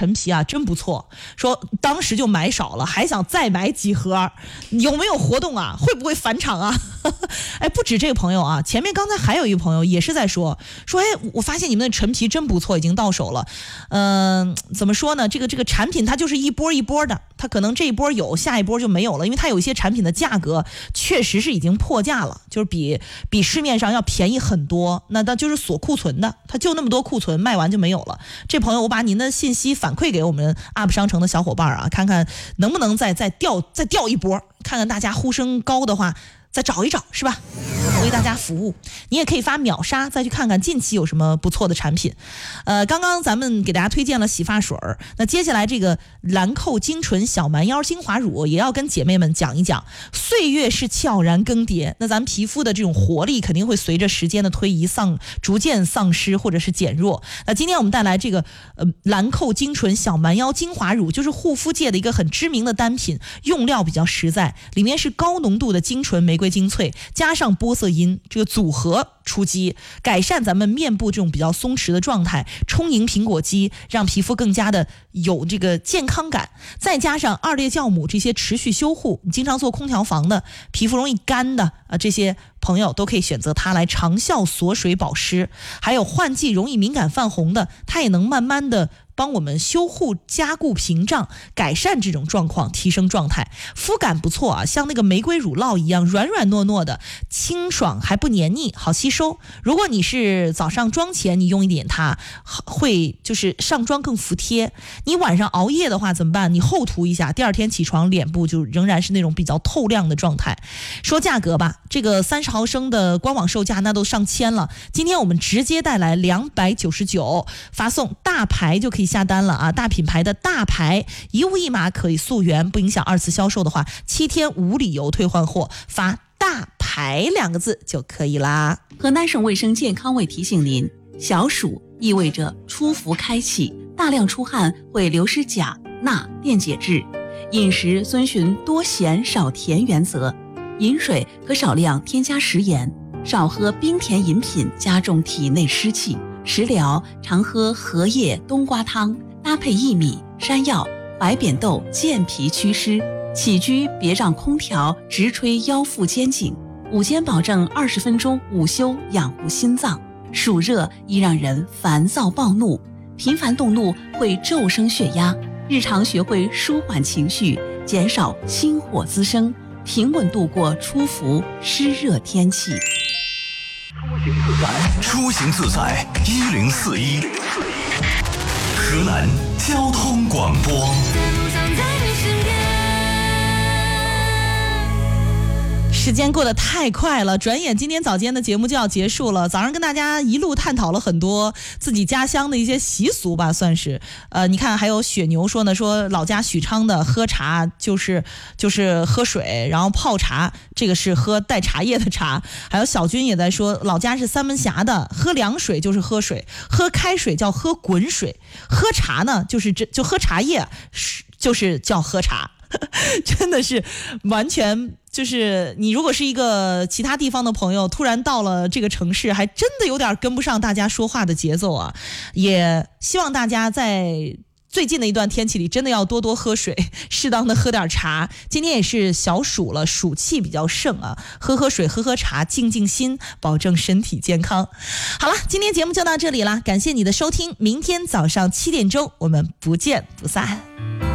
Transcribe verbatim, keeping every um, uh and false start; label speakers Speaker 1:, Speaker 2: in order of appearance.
Speaker 1: 陈皮啊真不错，说当时就买少了，还想再买几盒，有没有活动啊？会不会返场啊？哎，不止这个朋友啊，前面刚才还有一个朋友也是在说说，哎，我发现你们的陈皮真不错，已经到手了。嗯、呃，怎么说呢？这个这个产品它就是一波一波的，它可能这一波有，下一波就没有了，因为它有一些产品的价格确实是已经破价了，就是比比市面上要便宜很多。那那就是锁库存的，它就那么多库存，卖完就没有了。这朋友，我把您的信息反馈给我们 U P 商城的小伙伴啊，看看能不能再再调再调一波，看看大家呼声高的话。再找一找是吧？为大家服务，你也可以发秒杀，再去看看近期有什么不错的产品。呃，刚刚咱们给大家推荐了洗发水，那接下来这个兰蔻精纯小蛮腰精华乳也要跟姐妹们讲一讲。岁月是悄然更迭，那咱们皮肤的这种活力肯定会随着时间的推移丧逐渐丧失或者是减弱。那今天我们带来这个呃兰蔻精纯小蛮腰精华乳，就是护肤界的一个很知名的单品，用料比较实在，里面是高浓度的精纯玫瑰精粹加上玻色因，这个组合出击，改善咱们面部这种比较松弛的状态，充盈苹果肌，让皮肤更加的有这个健康感，再加上二裂酵母这些持续修护，你经常做空调房的，皮肤容易干的啊，这些朋友都可以选择它来长效锁水保湿。还有换季容易敏感泛红的，它也能慢慢的帮我们修护加固屏障，改善这种状况，提升状态。肤感不错啊，像那个玫瑰乳酪一样软软糯糯的，清爽还不黏腻，好吸收。如果你是早上妆前你用一点它，会就是上妆更服帖。你晚上熬夜的话怎么办？你厚涂一下，第二天起床脸部就仍然是那种比较透亮的状态。说价格吧，这个三十毫升的官网售价那都上千了，今天我们直接带来两百九十九，发送大牌就可以下单了啊！大品牌的大牌一物一码可以溯源，不影响二次销售的话，七天无理由退换货，发大牌两个字就可以啦。
Speaker 2: 河南省卫生健康委提醒您，小暑意味着出伏开启，大量出汗会流失钾、钠、电解质。饮食遵循多咸少甜原则，饮水可少量添加食盐，少喝冰甜饮品加重体内湿气。食疗常喝荷叶冬瓜汤，搭配薏米、山药、白扁豆健脾祛湿。起居别让空调直吹腰腹肩颈，午间保证二十分钟午休养护心脏。暑热易让人烦躁暴怒，频繁动怒会骤升血压，日常学会舒缓情绪，减少心火滋生，平稳度过出伏湿热天气。
Speaker 3: 出行自在一零四一，河南交通广播。
Speaker 1: 时间过得太快了，转眼今天早间的节目就要结束了。早上跟大家一路探讨了很多自己家乡的一些习俗吧，算是。呃，你看还有雪牛说呢，说老家许昌的喝茶就是就是喝水，然后泡茶，这个是喝带茶叶的茶。还有小军也在说，老家是三门峡的，喝凉水就是喝水，喝开水叫喝滚水，喝茶呢就是这就喝茶叶，就是叫喝茶。真的是完全就是你如果是一个其他地方的朋友，突然到了这个城市，还真的有点跟不上大家说话的节奏啊。也希望大家在最近的一段天气里真的要多多喝水，适当的喝点茶。今天也是小暑了，暑气比较盛啊，喝喝水喝喝茶，静静心，保证身体健康。好了，今天节目就到这里了，感谢你的收听，明天早上七点钟我们不见不散。